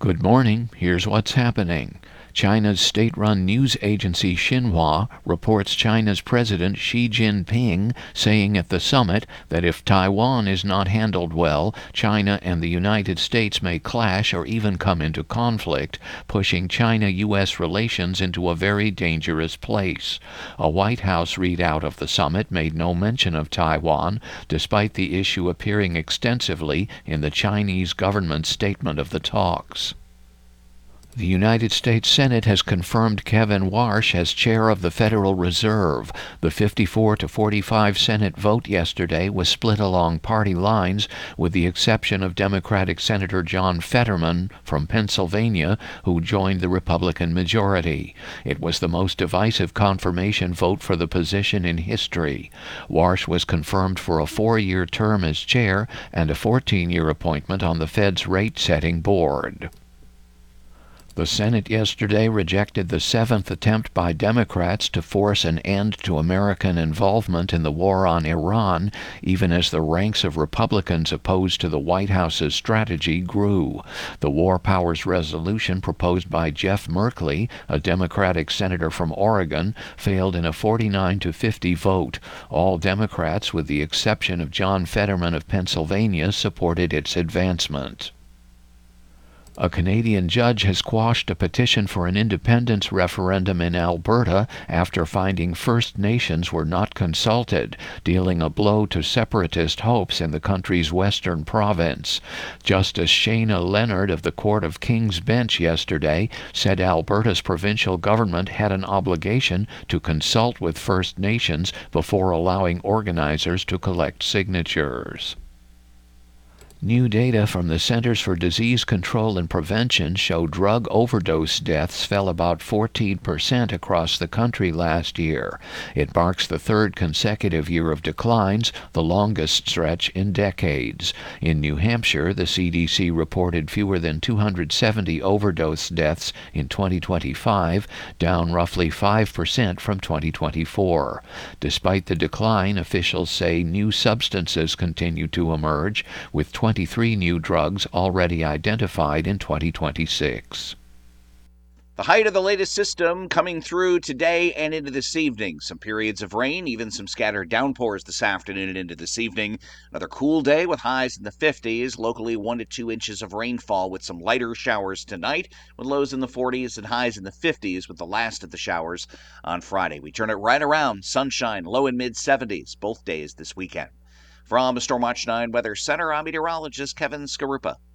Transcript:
Good morning. Here's what's happening. China's state-run news agency Xinhua reports China's President Xi Jinping saying at the summit that if Taiwan is not handled well, China and the United States may clash or even come into conflict, pushing China-U.S. relations into a very dangerous place. A White House readout of the summit made no mention of Taiwan, despite the issue appearing extensively in the Chinese government's statement of the talks. The United States Senate has confirmed Kevin Warsh as chair of the Federal Reserve. The 54-45 Senate vote yesterday was split along party lines, with the exception of Democratic Senator John Fetterman from Pennsylvania, who joined the Republican majority. It was the most divisive confirmation vote for the position in history. Warsh was confirmed for a 4-year term as chair and a 14-year appointment on the Fed's rate-setting board. The Senate yesterday rejected the 7th attempt by Democrats to force an end to American involvement in the war on Iran, even as the ranks of Republicans opposed to the White House's strategy grew. The War Powers resolution proposed by Jeff Merkley, a Democratic senator from Oregon, failed in a 49-50 vote. All Democrats, with the exception of John Fetterman of Pennsylvania, supported its advancement. A Canadian judge has quashed a petition for an independence referendum in Alberta after finding First Nations were not consulted, dealing a blow to separatist hopes in the country's western province. Justice Shayna Leonard of the Court of King's Bench yesterday said Alberta's provincial government had an obligation to consult with First Nations before allowing organizers to collect signatures. New data from the Centers for Disease Control and Prevention show drug overdose deaths fell about 14% across the country last year. It marks the third consecutive year of declines, the longest stretch in decades. In New Hampshire, the CDC reported fewer than 270 overdose deaths in 2025, down roughly 5% from 2024. Despite the decline, officials say new substances continue to emerge, with 23 new drugs already identified in 2026. The height of the latest system coming through today and into this evening. Some periods of rain, even some scattered downpours this afternoon and into this evening. Another cool day with highs in the 50s, locally 1 to 2 inches of rainfall with some lighter showers tonight, with lows in the 40s and highs in the 50s with the last of the showers on Friday. We turn it right around, sunshine, low and mid 70s, both days this weekend. From the Stormwatch 9 Weather Center, I'm meteorologist Kevin Skarupa.